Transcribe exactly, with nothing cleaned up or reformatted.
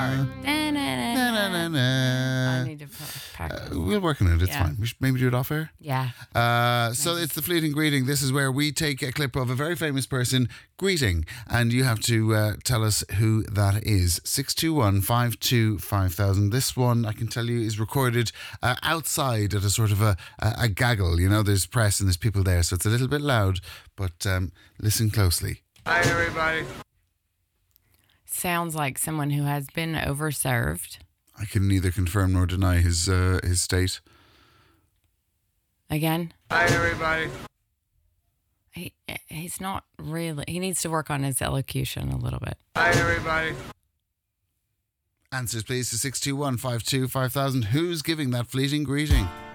part. I need to practice. Uh, we'll work on it. It's Yeah. fine. We should maybe do it off air. Yeah. Uh, so it's the fleeting greeting. This is where we take a clip of a very famous person greeting, and you have to uh, tell us who that is. six two one, five two five thousand. This one, I can tell you, is recorded uh, outside at a sort of a, a, a gaggle. You know, there's press and there's people there, so it's a little bit loud, but um, listen closely. Hi, everybody. Sounds like someone who has been overserved. I can neither confirm nor deny his uh, his state. Again? Hi, everybody. He He's not really... He needs to work on his elocution a little bit. Hi, everybody. Answers, please, to six two one, five two five thousand. Who's giving that fleeting greeting?